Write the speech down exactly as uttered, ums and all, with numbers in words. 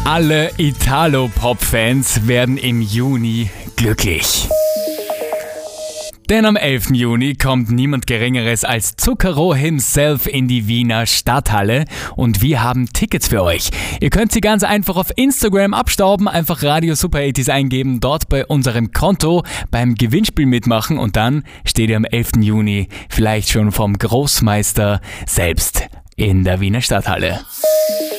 Alle Italo-Pop-Fans werden im Juni glücklich. Denn am elften Juni kommt niemand Geringeres als Zucchero himself in die Wiener Stadthalle und wir haben Tickets für euch. Ihr könnt sie ganz einfach auf Instagram abstauben, einfach Radio Super achtzig eingeben, dort bei unserem Konto beim Gewinnspiel mitmachen und dann steht ihr am elften Juni vielleicht schon vom Großmeister selbst in der Wiener Stadthalle.